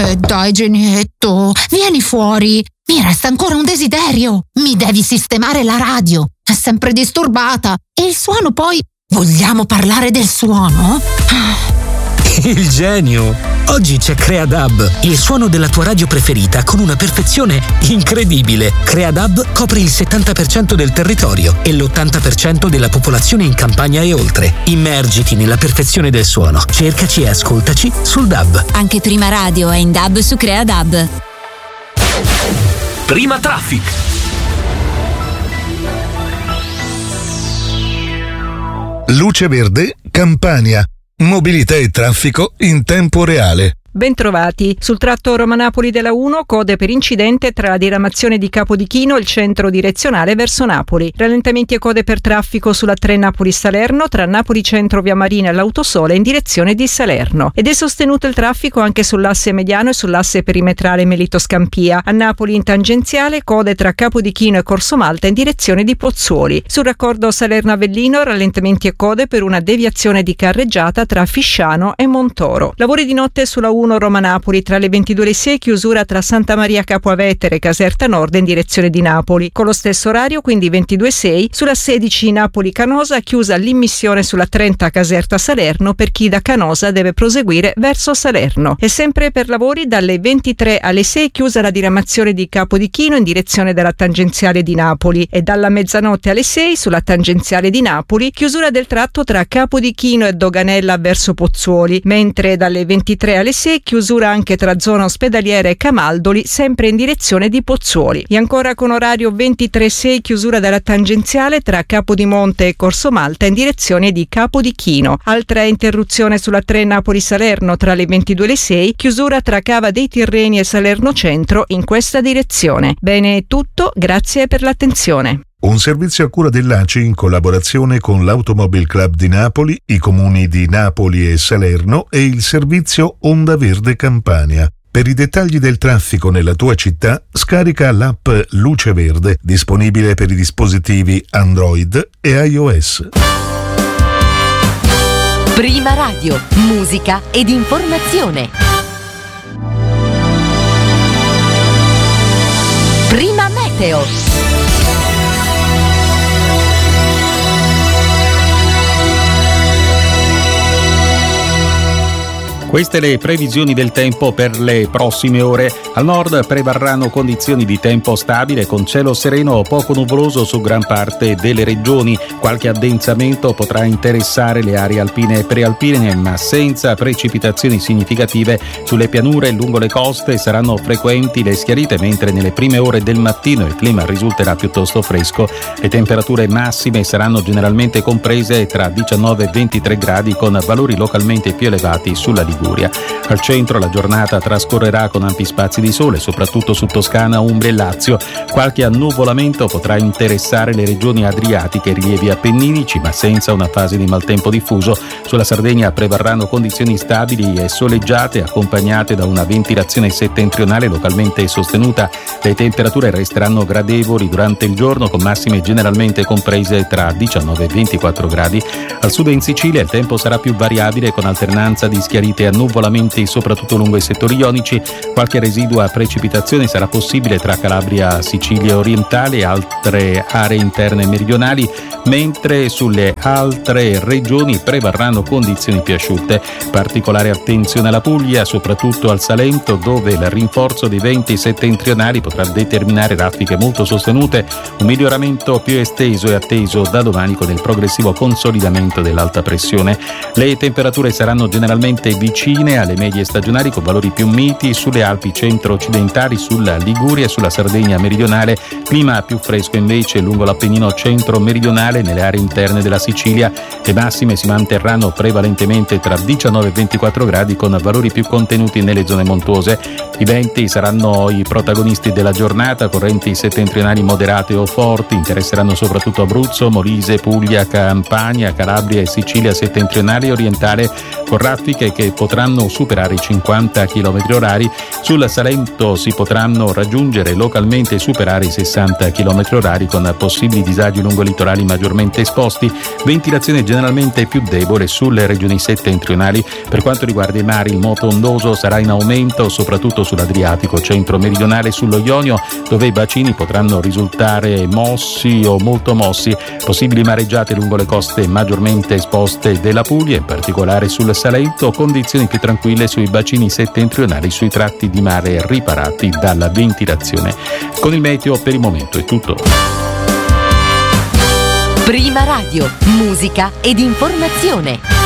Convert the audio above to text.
Dai genietto, vieni fuori. Mi resta ancora un desiderio. Mi devi sistemare la radio. È sempre disturbata. E il suono poi... Vogliamo parlare del suono? Il genio! Oggi c'è Creadub, il suono della tua radio preferita con una perfezione incredibile. Creadub copre il 70% del territorio e l'80% della popolazione in campagna e oltre. Immergiti nella perfezione del suono. Cercaci e ascoltaci sul DAB. Anche Prima Radio è in DAB su Creadub. Prima Traffic. Luce Verde, Campania. Mobilità e traffico in tempo reale. Bentrovati. Sul tratto Roma-Napoli della 1, code per incidente tra la diramazione di Capodichino e il centro direzionale verso Napoli. Rallentamenti e code per traffico sulla 3 Napoli-Salerno tra Napoli Centro Via Marina e l'Autosole in direzione di Salerno. Ed è sostenuto il traffico anche sull'asse mediano e sull'asse perimetrale Melito-Scampia. A Napoli in tangenziale, code tra Capodichino e Corso Malta in direzione di Pozzuoli. Sul raccordo Salerno-Avellino, rallentamenti e code per una deviazione di carreggiata tra Fisciano e Montoro. Lavori di notte sulla 1 Roma-Napoli tra le 22 e le 6, chiusura tra Santa Maria Capua Vetere e Caserta Nord in direzione di Napoli. Con lo stesso orario, quindi 22:06, sulla 16 Napoli-Canosa, chiusa l'immissione sulla 30 Caserta-Salerno per chi da Canosa deve proseguire verso Salerno. E sempre per lavori dalle 23 alle 6, chiusa la diramazione di Capodichino in direzione della tangenziale di Napoli e dalla mezzanotte alle 6 sulla tangenziale di Napoli, chiusura del tratto tra Capodichino e Doganella verso Pozzuoli, mentre dalle 23 alle 6 chiusura anche tra zona ospedaliera e Camaldoli, sempre in direzione di Pozzuoli. E ancora con orario 23:06, chiusura della tangenziale tra Capodimonte e Corso Malta in direzione di Capodichino. Altra interruzione sulla 3 Napoli-Salerno tra le 22 e le 6, chiusura tra Cava dei Tirreni e Salerno Centro in questa direzione. Bene, è tutto, grazie per l'attenzione. Un servizio a cura dell'ACI in collaborazione con l'Automobile Club di Napoli, i comuni di Napoli e Salerno e il servizio Onda Verde Campania. Per i dettagli del traffico nella tua città, scarica l'app Luce Verde, disponibile per i dispositivi Android e iOS. Prima Radio, musica ed informazione. Prima Meteo. Queste le previsioni del tempo per le prossime ore. Al nord prevarranno condizioni di tempo stabile con cielo sereno o poco nuvoloso su gran parte delle regioni. Qualche addensamento potrà interessare le aree alpine e prealpine, ma senza precipitazioni significative. Sulle pianure e lungo le coste saranno frequenti le schiarite, mentre nelle prime ore del mattino il clima risulterà piuttosto fresco. Le temperature massime saranno generalmente comprese tra 19 e 23 gradi, con valori localmente più elevati sulla Liguria. Al centro la giornata trascorrerà con ampi spazi di sole, soprattutto su Toscana, Umbria e Lazio. Qualche annuvolamento potrà interessare le regioni adriatiche e rilievi appenninici, ma senza una fase di maltempo diffuso. Sulla Sardegna prevarranno condizioni stabili e soleggiate, accompagnate da una ventilazione settentrionale localmente sostenuta. Le temperature resteranno gradevoli durante il giorno, con massime generalmente comprese tra 19 e 24 gradi. Al sud e in Sicilia il tempo sarà più variabile, con alternanza di schiarite e annuvolamenti soprattutto lungo i settori ionici. Qualche residua precipitazione sarà possibile tra Calabria, Sicilia orientale e altre aree interne meridionali, mentre sulle altre regioni prevarranno condizioni più asciutte. Particolare attenzione alla Puglia, soprattutto al Salento, dove il rinforzo dei venti settentrionali potrà determinare raffiche molto sostenute. Un miglioramento più esteso è atteso da domani con il progressivo consolidamento dell'alta pressione. Le temperature saranno generalmente vicine alle medie stagionali, con valori più miti sulle Alpi centro-occidentali, sulla Liguria e sulla Sardegna meridionale. Clima più fresco invece lungo l'Appennino centro-meridionale, nelle aree interne della Sicilia. Le massime si manterranno prevalentemente tra 19 e 24 gradi, con valori più contenuti nelle zone montuose. I venti saranno i protagonisti della giornata, correnti settentrionali moderate o forti, interesseranno soprattutto Abruzzo, Molise, Puglia, Campania, Calabria e Sicilia settentrionale e orientale, con raffiche che potranno superare i 50 km/h, sul Salento si potranno raggiungere localmente e superare i 60 km/h con possibili disagi lungo i litorali maggiormente esposti, ventilazione generalmente più debole sulle regioni settentrionali. Per quanto riguarda i mari, il moto ondoso sarà in aumento soprattutto sull'Adriatico centro-meridionale e sullo Ionio, dove i bacini potranno risultare mossi o molto mossi, possibili mareggiate lungo le coste maggiormente esposte della Puglia, in particolare sul Salento, condizioni più tranquille sui bacini settentrionali, sui tratti di mare riparati dalla ventilazione. Con il meteo per il momento è tutto. Prima Radio, musica ed informazione.